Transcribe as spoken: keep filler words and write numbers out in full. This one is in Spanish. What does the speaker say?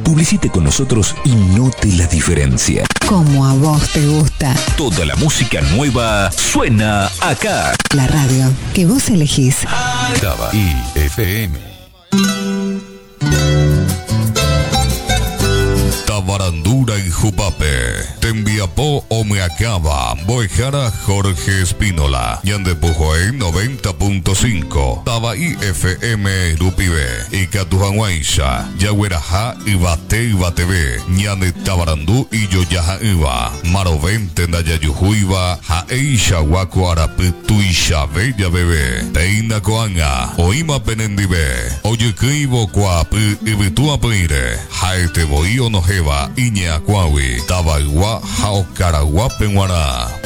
Publicite con nosotros y note la diferencia. Como a vos te gusta. Toda la música nueva suena acá. La radio que vos elegís. Tabaí F M. Tabarandura y Jupape. Tembiapó o me acaba. Boejara Jorge Espínola. Yandepujoe noventa punto cinco. Tabaí F M Rupibe. Y Catujanguaisha. Yagueraja y Bate y Batebe. Ñane Tabarandú y Yoyaja Iba. Marovente Nayayujuiba. Jaeisha Waku Araputuisha Bella Bebé. Teina Coanga. Oima Penendibe. Oye Kibo Kuapu y Bitua Peire. Jaete Boio Nojeva. Iña Kuawi. Tabaigua Jaocaragua Penguana.